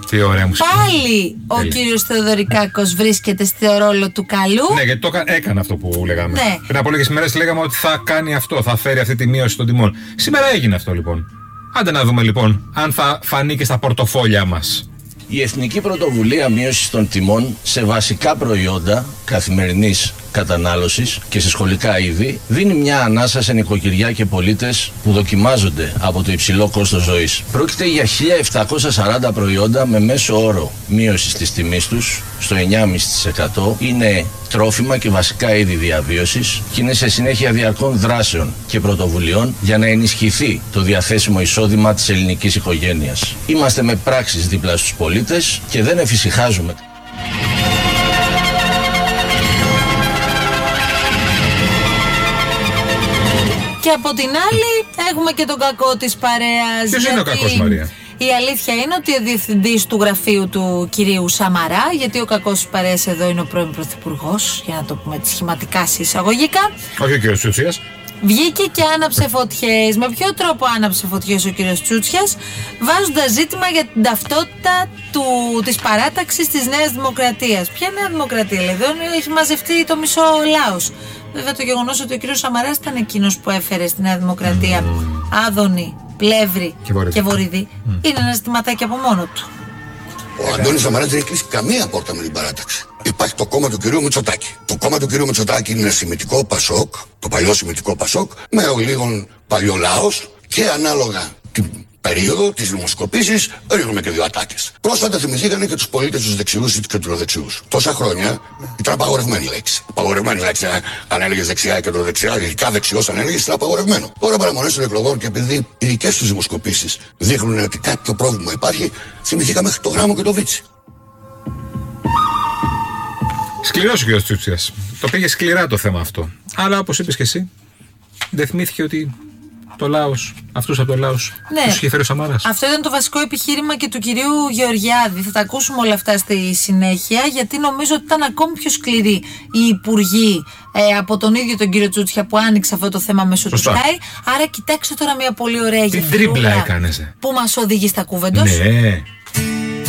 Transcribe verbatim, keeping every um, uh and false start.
Τι ωραία μουσική. Πάλι ο κύριος Θεοδωρικάκος βρίσκεται στο ρόλο του καλού. Ναι, γιατί το έκανε αυτό που λέγαμε. Ναι. Πριν από λίγες ημέρες λέγαμε ότι θα κάνει αυτό, θα φέρει αυτή τη μείωση των τιμών. Σήμερα έγινε αυτό λοιπόν. Άντε να δούμε λοιπόν αν θα φανεί και στα πορτοφόλια μας. Η Εθνική Πρωτοβουλία Μείωσης των Τιμών σε βασικά προϊόντα καθημερινής κατανάλωσης και σε σχολικά είδη δίνει μια ανάσα σε νοικοκυριά και πολίτες που δοκιμάζονται από το υψηλό κόστος ζωής. Πρόκειται για χίλια επτακόσια σαράντα προϊόντα με μέσο όρο μείωσης της τιμής τους στο εννιά κόμμα πέντε τοις εκατό. Είναι τρόφιμα και βασικά είδη διαβίωσης και είναι σε συνέχεια διαρκών δράσεων και πρωτοβουλειών για να ενισχυθεί το διαθέσιμο εισόδημα της ελληνικής οικογένειας. Είμαστε με πράξεις δίπλα στους πολίτες και δεν εφησυχάζουμε. Και από την άλλη έχουμε και τον κακό της παρέας. Ποιος είναι ο κακός, Μαρία? Η αλήθεια είναι ότι ο διευθυντής του γραφείου του κυρίου Σαμαρά, γιατί ο κακός της παρέας εδώ είναι ο πρώην πρωθυπουργός, για να το πούμε σχηματικά σε εισαγωγικά. Όχι ο κύριος Τσούτσιας. Βγήκε και άναψε φωτιές. Με ποιο τρόπο άναψε φωτιές ο κύριος Τσούτσιας? Βάζοντας ζήτημα για την ταυτότητα του, της παράταξης της Νέας Δημοκρατίας. Ποια Νέα Δημοκρατία, λέει? Εδώ έχει μαζευτεί το μισό λαός. Βέβαια το γεγονός ότι ο κύριος Σαμαράς ήταν εκείνος που έφερε στη Νέα Δημοκρατία mm. Άδωνη, Πλεύρη και Βορύδη, και Βορύδη mm. είναι ένα ζητηματάκι από μόνο του. Ο Αντώνης Σαμαράς δεν έχει κλείσει καμία πόρτα με την παράταξη. Υπάρχει το κόμμα του κυρίου Μητσοτάκη. Το κόμμα του κυρίου Μητσοτάκη είναι συμμετικό Πασόκ, το παλιό συμμετικό Πασόκ, με ο λίγων παλιό λαός και ανάλογα την περίοδο της δημοσκοπήσης ρίχνουμε και δύο ατάκες. Πρόσφατα θυμηθήκανε και τους πολίτες τους δεξιούς ή τους κεντροδεξιούς. Τόσα χρόνια ήταν απαγορευμένη λέξη. Απαγορευμένη λέξη. Αν έλεγες δεξιά ή κεντροδεξιά, ειδικά δεξιός αν έλεγες, ήταν απαγορευμένο. Τώρα παραμονές των εκλογών και επειδή οι δικές τους δημοσκοπήσεις δείχνουν ότι κάποιο πρόβλημα υπάρχει, θυμηθήκαμε το Γράμμο και το Βίτσι. Σκληρός ο κ. Τσούτσιας. Το πήγε σκληρά το θέμα αυτό. Αλλά όπως είπες και εσύ, δεν θυμήθηκε ότι το λαός, αυτούς από το λαός, ναι, τους είχε φέρει ο Σαμαράς. Αυτό ήταν το βασικό επιχείρημα και του κυρίου Γεωργιάδη. Θα τα ακούσουμε όλα αυτά στη συνέχεια, γιατί νομίζω ότι ήταν ακόμη πιο σκληροί οι υπουργοί ε, από τον ίδιο τον κύριο Τσούτσια που άνοιξε αυτό το θέμα μέσω του Sky. Άρα κοιτάξτε τώρα μια πολύ ωραία γεφυρούλα την τρίπλα έκανες που μας οδηγεί στα Κούβεντος. Ναι.